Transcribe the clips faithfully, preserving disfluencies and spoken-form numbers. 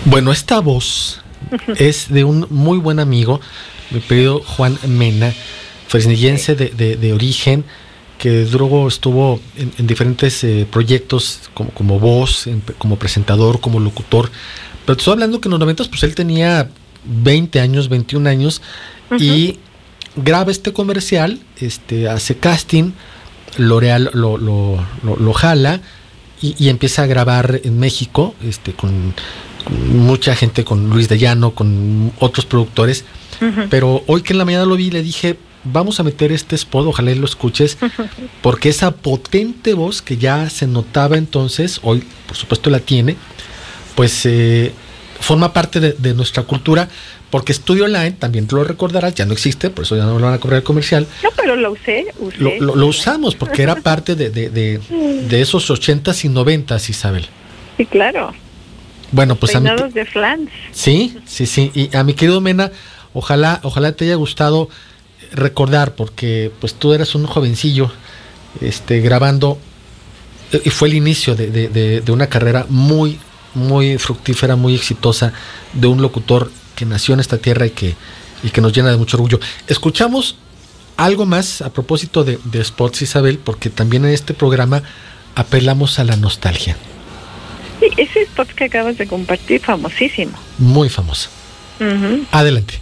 Bueno, esta voz es de un muy buen amigo, mi querido Juan Mena, fresnillense de, de, de origen, que luego estuvo en, en diferentes eh, proyectos como, como voz, en, como presentador, como locutor. Pero te estoy hablando que en los noventas, pues él tenía veinte años, veintiún años, uh-huh. y graba este comercial, este, hace casting, L'Oreal lo, lo, lo, lo jala y, y empieza a grabar en México, este, con, con mucha gente, con Luis de Llano, con otros productores. Uh-huh. Pero hoy que en la mañana lo vi, le dije, vamos a meter este spot, ojalá lo escuches, porque esa potente voz que ya se notaba entonces, hoy por supuesto la tiene, pues eh, forma parte de, de nuestra cultura, porque Estudio Online, también tú lo recordarás, ya no existe, por eso ya no lo van a cobrar el comercial. No, pero lo usé. usé. Lo, lo, lo usamos porque era parte de, de, de, de esos ochentas y noventas, Isabel. Sí, claro. Bueno, pues Peinados a mi, de flans. Sí, sí, sí. Y a mi querido Mena, ojalá, ojalá te haya gustado recordar, porque pues tú eras un jovencillo este, grabando, y fue el inicio de, de, de, de una carrera muy, muy fructífera, muy exitosa, de un locutor que nació en esta tierra y que, y que nos llena de mucho orgullo. Escuchamos algo más a propósito de, de spots, Isabel, porque también en este programa apelamos a la nostalgia. Sí, ese spot que acabas de compartir, famosísimo. Muy famoso. Uh-huh. Adelante.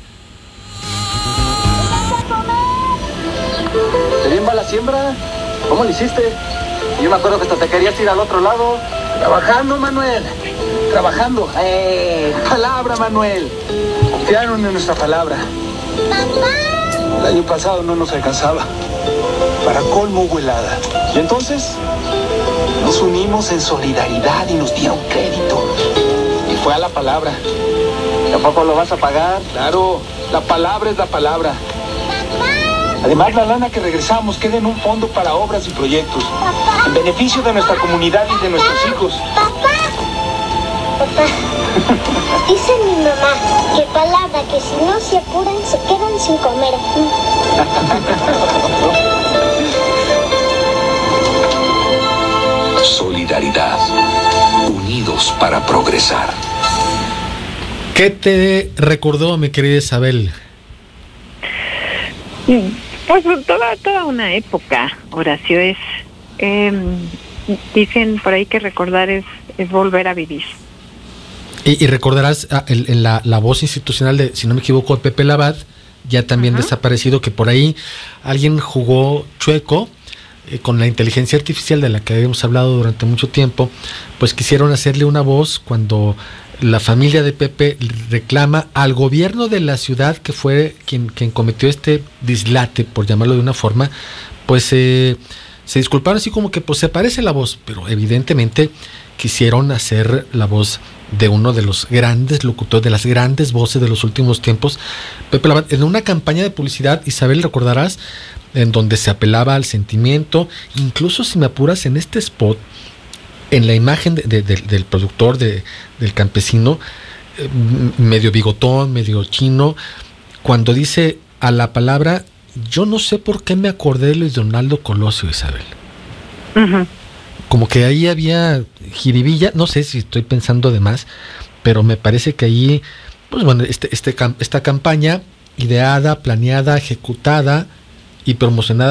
¿Te bien va la siembra? ¿Cómo lo hiciste? Yo me acuerdo que hasta te querías ir al otro lado. Trabajando, Manuel. Trabajando. Eh, palabra, Manuel. Confiaron en nuestra palabra. ¡Papá! El año pasado no nos alcanzaba. Para colmo hubo helada. Y entonces nos unimos en solidaridad y nos dieron crédito. Y fue a la palabra. ¿Tampoco lo vas a pagar? Claro, la palabra es la palabra. ¡Papá! Además, la lana que regresamos queda en un fondo para obras y proyectos. ¡Papá! En beneficio de nuestra comunidad y de nuestros hijos. ¡Papá! Papá, dice mi mamá que palabra que si no se apuran se quedan sin comer. Solidaridad. Unidos para progresar. ¿Qué te recordó, mi querida Isabel? Pues toda, toda una época, Horacio, es... Eh, dicen por ahí que recordar es, es volver a vivir. Y, y recordarás ah, el, el, la, la voz institucional de, si no me equivoco, de Pepe Labat, ya también uh-huh. desaparecido, que por ahí alguien jugó chueco eh, con la inteligencia artificial de la que habíamos hablado durante mucho tiempo, pues quisieron hacerle una voz cuando la familia de Pepe reclama al gobierno de la ciudad, que fue quien, quien cometió este dislate, por llamarlo de una forma, pues eh, se disculparon así como que pues se parece la voz, pero evidentemente quisieron hacer la voz de uno de los grandes locutores, de las grandes voces de los últimos tiempos, Pepe Labat, en una campaña de publicidad, Isabel, recordarás, en donde se apelaba al sentimiento, incluso si me apuras en este spot, en la imagen de, de, de, del productor, de, del campesino, eh, medio bigotón, medio chino, cuando dice a la palabra, yo no sé por qué me acordé de Luis Donaldo Colosio, Isabel. Uh-huh. Como que ahí había jiribilla, no sé si estoy pensando de más, pero me parece que ahí, pues bueno, este, este, esta campaña ideada, planeada, ejecutada y promocionada